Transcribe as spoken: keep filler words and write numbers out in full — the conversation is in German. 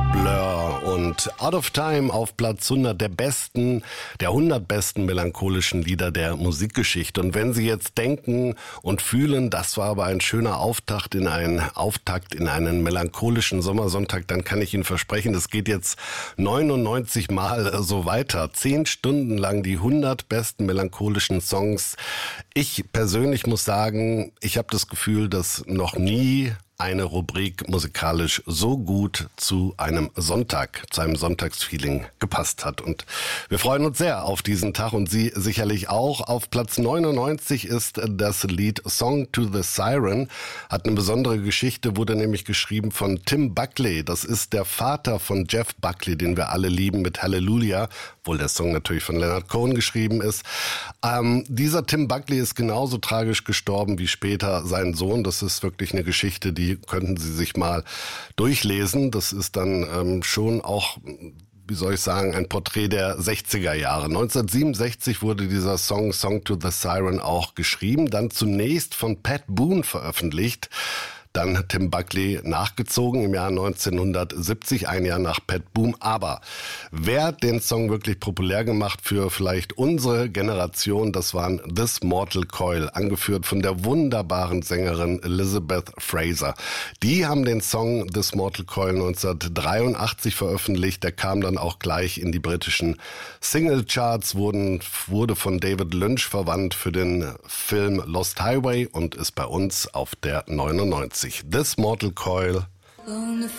Blur und Out of Time auf Platz hundert der besten, der hundert besten melancholischen Lieder der Musikgeschichte. Und wenn Sie jetzt denken und fühlen, das war aber ein schöner Auftakt in einen Auftakt in einen melancholischen Sommersonntag, dann kann ich Ihnen versprechen, das geht jetzt neunundneunzig Mal so weiter. Zehn Stunden lang die hundert besten melancholischen Songs. Ich persönlich muss sagen, ich habe das Gefühl, dass noch nie eine Rubrik musikalisch so gut zu einem Sonntag, zu einem Sonntagsfeeling gepasst hat. Und wir freuen uns sehr auf diesen Tag und Sie sicherlich auch. Auf Platz neunundneunzig ist das Lied Song to the Siren. Hat eine besondere Geschichte, wurde nämlich geschrieben von Tim Buckley. Das ist der Vater von Jeff Buckley, den wir alle lieben mit Hallelujah, obwohl der Song natürlich von Leonard Cohen geschrieben ist. Ähm, dieser Tim Buckley ist genauso tragisch gestorben wie später sein Sohn. Das ist wirklich eine Geschichte, die könnten Sie sich mal durchlesen. Das ist dann ähm, schon auch, wie soll ich sagen, ein Porträt der sechziger Jahre. neunzehnhundertsiebenundsechzig wurde dieser Song Song to the Siren auch geschrieben, dann zunächst von Pat Boone veröffentlicht. Dann Tim Buckley nachgezogen im Jahr neunzehnhundertsiebzig, ein Jahr nach Pat Boone. Aber wer hat den Song wirklich populär gemacht für vielleicht unsere Generation? Das waren This Mortal Coil, angeführt von der wunderbaren Sängerin Elizabeth Fraser. Die haben den Song This Mortal Coil neunzehnhundertdreiundachtzig veröffentlicht. Der kam dann auch gleich in die britischen Singlecharts, wurden, wurde von David Lynch verwandt für den Film Lost Highway und ist bei uns auf der neunundneunzig. This Mortal Coil.